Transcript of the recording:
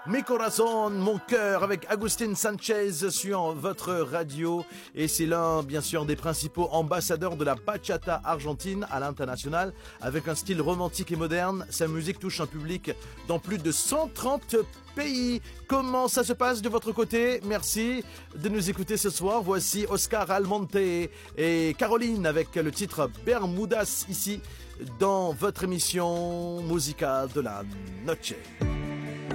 Mi corazón, mon cœur, avec Agustin Sanchez sur votre radio. Et c'est l'un, bien sûr, des principaux ambassadeurs de la bachata argentine à l'international. Avec un style romantique et moderne, sa musique touche un public dans plus de 130 pays. Comment ça se passe de votre côté? Merci de nous écouter ce soir. Voici Oscar Almonte et Caroline avec le titre Bermudas ici dans votre émission Musica de la Noche.